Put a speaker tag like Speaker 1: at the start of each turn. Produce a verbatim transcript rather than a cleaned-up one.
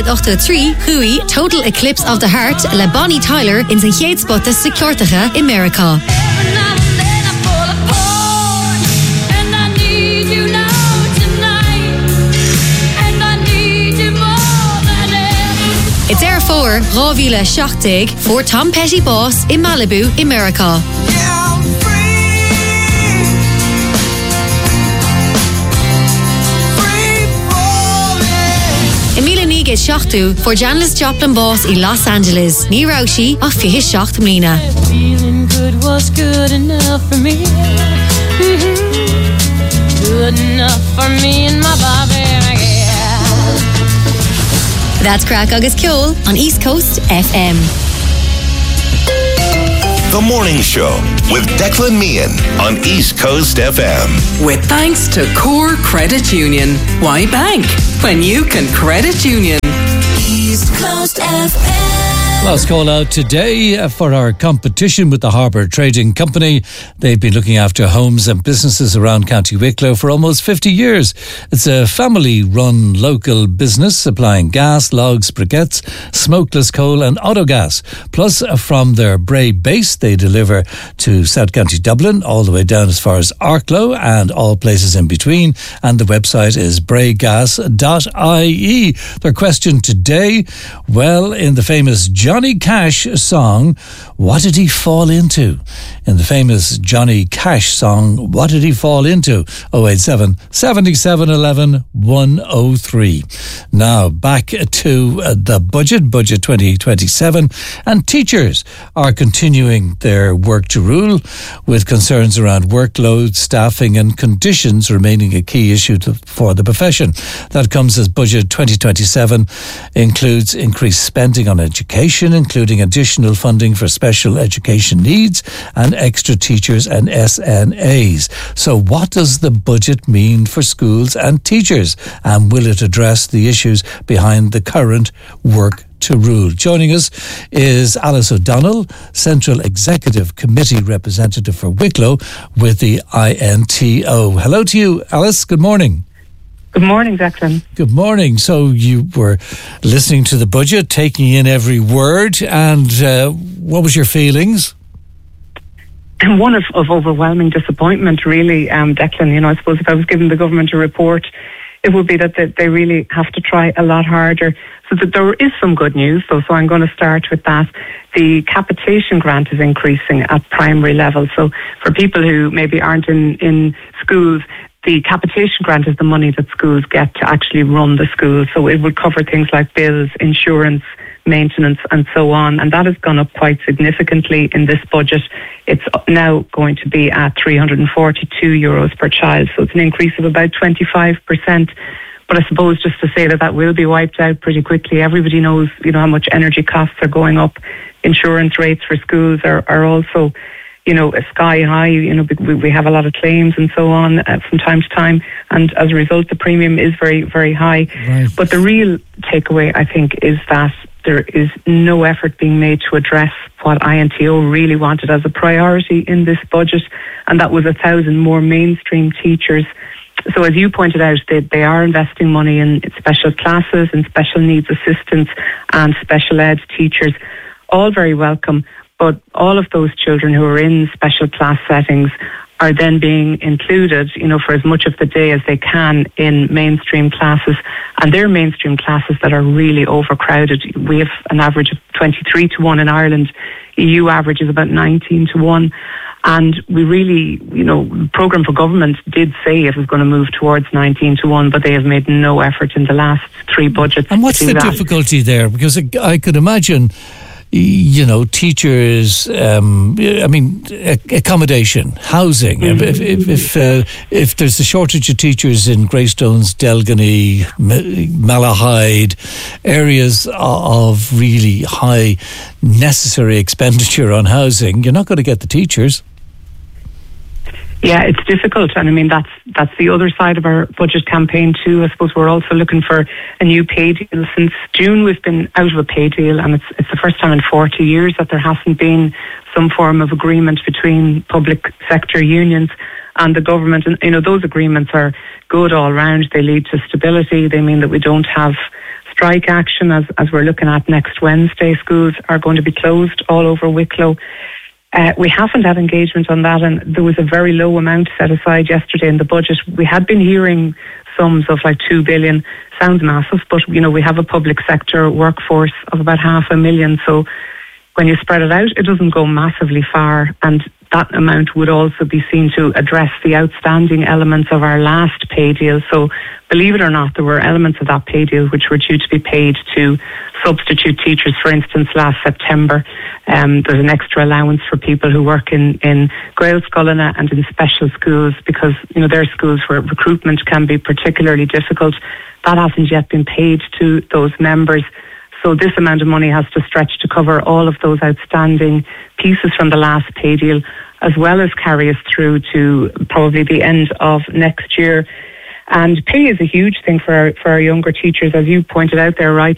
Speaker 1: Chéad ochta trí Hui Total Eclipse of the Heart le Bonnie Tyler in zijn chéad spot de Securtacha in America. It's therefore Ravila Shachtig for Tom Petty Boss in Malibu, America. Emile Nige Shachtu for Janis Joplin Boss in Los Angeles. Ní Raushi of Fihish Shacht Mlina.
Speaker 2: Feeling good was good enough for me. Mm-hmm. Good enough for me and my Bobby.
Speaker 1: That's Crack August Kjol on East Coast F M.
Speaker 3: The Morning Show with Declan Meehan on East Coast F M.
Speaker 4: With thanks to Core Credit Union. Why bank when you can credit union?
Speaker 2: East Coast F M.
Speaker 5: Last call out today for our competition with the Harbour Trading Company. They've been looking after homes and businesses around County Wicklow for almost fifty years. It's a family-run local business supplying gas, logs, briquettes, smokeless coal and autogas. Plus, from their Bray base, they deliver to South County Dublin, all the way down as far as Arklow and all places in between. And the website is bray gas dot I E. Their question today, well, in the famous Johnny Cash song, what did he fall into? In the famous Johnny Cash song, what did he fall into? oh eight seven, seven seven one one, one oh three. Now, back to uh, the budget, budget twenty twenty-seven, and teachers are continuing their work to rule, with concerns around workload, staffing and conditions remaining a key issue to, for the profession. That comes as budget twenty twenty-seven includes increased spending on education, including additional funding for special education needs and extra teachers and S N As. So what does the budget mean for schools and teachers? And will it address the issues behind the current work to rule? Joining us is Alice O'Donnell, Central Executive Committee Representative for Wicklow with the I N T O. Hello to you, Alice. Good morning.
Speaker 6: Good morning, Declan.
Speaker 5: Good morning. So you were listening to the budget, taking in every word, and uh, what was your feelings?
Speaker 6: And one of, of overwhelming disappointment, really, um, Declan. You know, I suppose if I was giving the government a report, it would be that they, they really have to try a lot harder. So that there is some good news, though, so I'm going to start with that. The capitation grant is increasing at primary level. So for people who maybe aren't in, in schools, the capitation grant is the money that schools get to actually run the school. So it would cover things like bills, insurance, maintenance and so on. And that has gone up quite significantly in this budget. It's now going to be at three hundred forty-two euros per child. So it's an increase of about twenty-five percent. But I suppose just to say that that will be wiped out pretty quickly. Everybody knows, you know, how much energy costs are going up. Insurance rates for schools are, are also, you know, sky high. You know, we, we have a lot of claims and so on uh, from time to time. And as a result, the premium is very, very high. Right. But the real takeaway, I think, is that there is no effort being made to address what I N T O really wanted as a priority in this budget. And that was a thousand more mainstream teachers. So as you pointed out, they, they are investing money in special classes and special needs assistants and special ed teachers. All very welcome. But all of those children who are in special class settings are then being included, you know, for as much of the day as they can in mainstream classes. And they're mainstream classes that are really overcrowded. We have an average of twenty-three to one in Ireland. E U average is about nineteen to one. And we really, you know, the Programme for Government did say it was going to move towards nineteen to one, but they have made no effort in the last three budgets.
Speaker 5: And what's the that. difficulty there? Because I could imagine, you know, teachers, um, I mean, accommodation, housing. Mm-hmm. If if if, uh, if there's a shortage of teachers in Greystones, Delgany, Malahide, areas of really high necessary expenditure on housing, you're not going to get the teachers.
Speaker 6: Yeah, it's difficult, and I mean that's that's the other side of our budget campaign too. I suppose we're also looking for a new pay deal. Since June, we've been out of a pay deal, and it's it's the first time in forty years that there hasn't been some form of agreement between public sector unions and the government. And you know, those agreements are good all round. They lead to stability. They mean that we don't have strike action, as, as we're looking at next Wednesday. Schools are going to be closed all over Wicklow. Uh, we haven't had engagement on that, and there was a very low amount set aside yesterday in the budget. We had been hearing sums of like two billion. Sounds massive, but you know, we have a public sector workforce of about half a million. So when you spread it out, it doesn't go massively far, and that amount would also be seen to address the outstanding elements of our last pay deal. So believe it or not, there were elements of that pay deal which were due to be paid to substitute teachers. For instance, last September, um, there's an extra allowance for people who work in, in Gaelscoileanna and in special schools, because you know they're schools where recruitment can be particularly difficult. That hasn't yet been paid to those members. So this amount of money has to stretch to cover all of those outstanding pieces from the last pay deal, as well as carry us through to probably the end of next year. And pay is a huge thing for our, for our younger teachers. As you pointed out there, right,